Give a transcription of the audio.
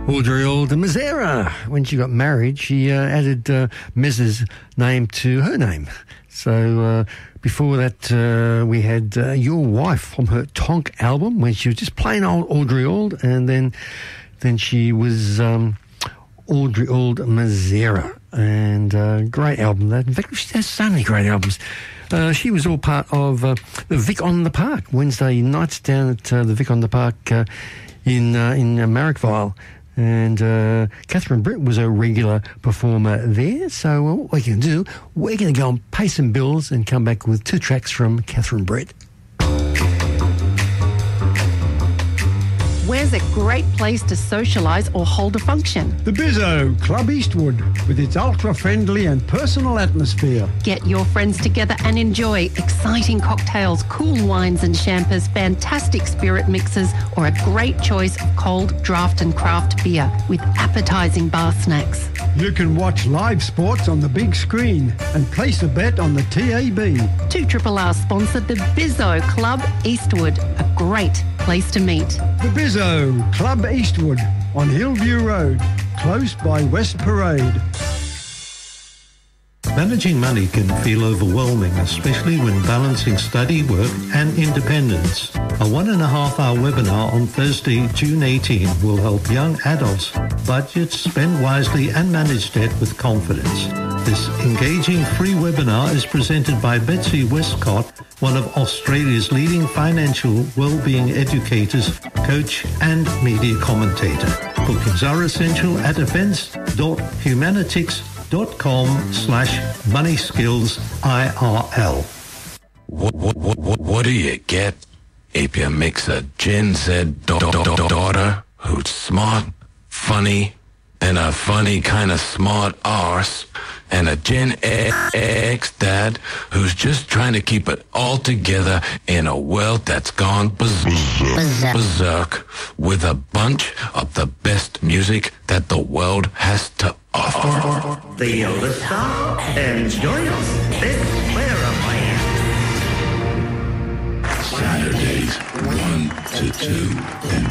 Audrey Old Mazzera, when she got married, she added Mrs. name to her name. So before that, we had Your Wife from her Tonk album, when she was just plain old Audrey Old, and then she was Audrey Old Mazzera, and great album. That, in fact, she has so many great albums. She was all part of the Vic on the Park Wednesday nights down at the Vic on the Park in Marrickville. And Catherine Britt was a regular performer there. So what we're going to do, we're going to go and pay some bills and come back with 2 tracks from Catherine Britt. Where's a great place to socialise or hold a function? The Bizzo, Club Eastwood, with its ultra-friendly and personal atmosphere. Get your friends together and enjoy exciting cocktails, cool wines and champers, fantastic spirit mixes, or a great choice of cold draft and craft beer with appetising bar snacks. You can watch live sports on the big screen and place a bet on the TAB. 2RRR sponsored the Bizzo Club Eastwood, a great place to meet. The Bizzo, Club Eastwood, on Hillview Road, close by West Parade. Managing money can feel overwhelming, especially when balancing study, work and independence. A 1.5-hour webinar on Thursday, June 18 will help young adults budget, spend wisely and manage debt with confidence. This engaging free webinar is presented by Betsy Westcott, one of Australia's leading financial well-being educators, coach and media commentator. Bookings are essential at events.humanitics.com/moneyskillsirl. What do you get if you mix a Gen Z daughter who's smart, funny, and a funny kind of smart arse, and a Gen X dad who's just trying to keep it all together in a world that's gone berserk, with a bunch of the best music that the world has to offer? The listener, enjoy us. It's Clara Man. Saturdays 1 to 2, then